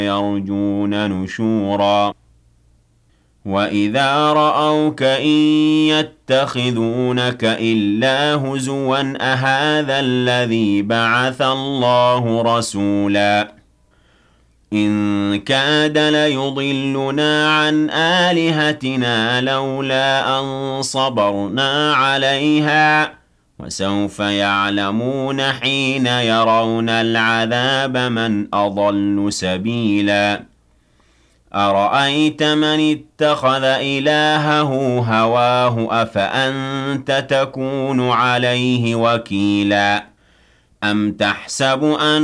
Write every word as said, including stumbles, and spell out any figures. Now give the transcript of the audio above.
يرجون نشورا وإذا رأوك إن يتخذونك إلا هزوا أهذا الذي بعث الله رسولا إن كاد ليضلنا عن آلهتنا لولا أن صبرنا عليها وسوف يعلمون حين يرون العذاب من أضل سبيلا أرأيت من اتخذ إلهه هواه أفأنت تكون عليه وكيلا أم تحسب أن